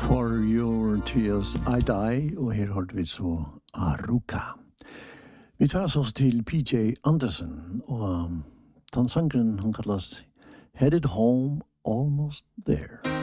For Your Tears I Die, og her hørte vi så Aruka. Vi tar oss til PJ Anderson, og den sangren han kalles Headed Home Almost There.